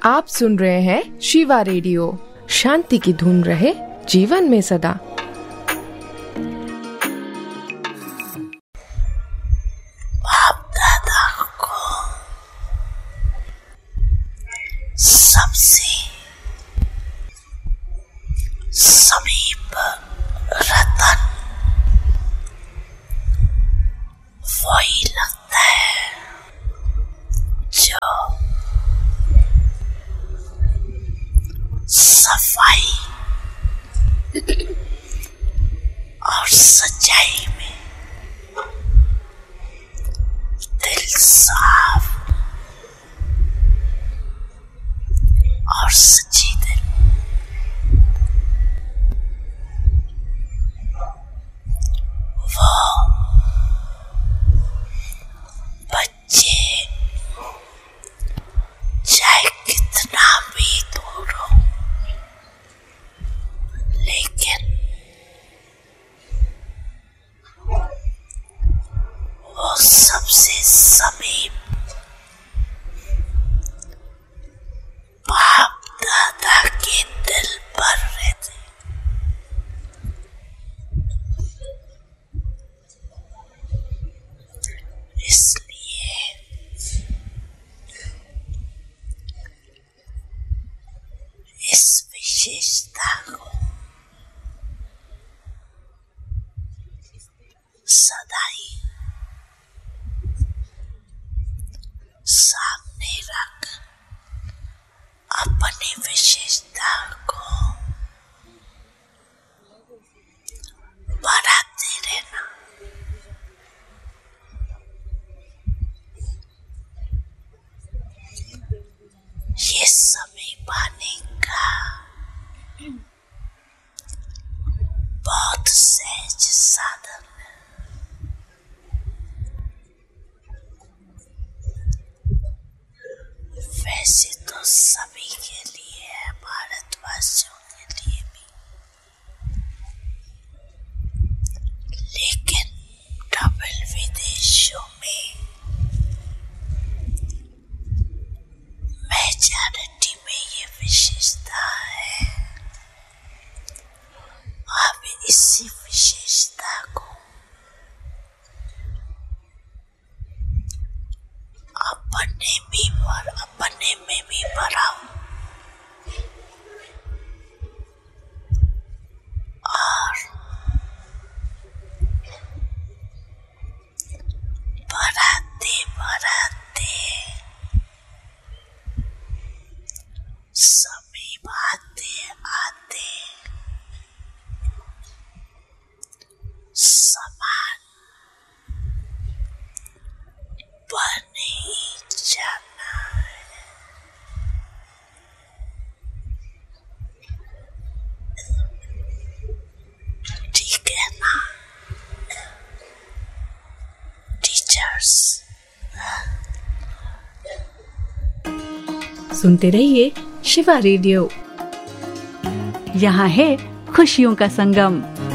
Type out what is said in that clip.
आप सुन रहे हैं शिवा रेडियो। शांति की धुन रहे जीवन में सदा। बाप दादा को सबसे समीप रतन वही लगता है जो सफाई और सच्चाई में दिल साफ और सच्ची दिल वो बच्चे चाहे कितना भी दूर हो लेकिन वो सबसे समीप बाप दादा के दिल पर रहते। इसलिए इस विशेषता को सदा ही सामने रख अपनी विशेषता को बढ़ाते रहना। ये समय पाने का बहुत सहज साधन है। वैसे तो सभी के लिए है, भारतवासियों के लिए भी, लेकिन डबल विदेशों में मेजॉरिटी में ये विशेषता है। अब इसी विशेषता को अपने में भी बढ़ाओ और बढ़ाते समीप आते समान बने जाना है। ठीक है ना टीचर्स? सुनते रहिए शिवा रेडियो। यहाँ है खुशियों का संगम।